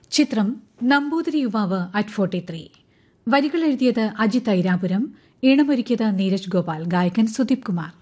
ചിത്രം നമ്പൂതിരി യുവാവ് അറ്റ് 43. വരികൾ എഴുതിയത് അജിത് ഐരാപുരം, ഈണമൊരുക്കിയത് നീരജ് ഗോപാൽ, ഗായകൻ സുദീപ് കുമാർ.